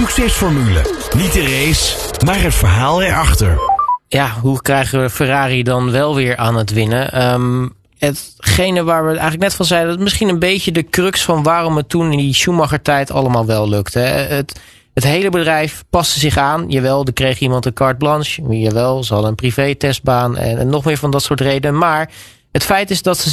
succesformule. Niet de race, maar het verhaal erachter. Ja, hoe krijgen we Ferrari dan wel weer aan het winnen? Hetgene waar we eigenlijk net van zeiden, dat is misschien een beetje de crux van waarom het toen in die Schumacher-tijd allemaal wel lukte. Het hele bedrijf paste zich aan. Jawel, er kreeg iemand een carte blanche. Jawel, ze hadden een privé-testbaan en nog meer van dat soort redenen. Maar het feit is dat ze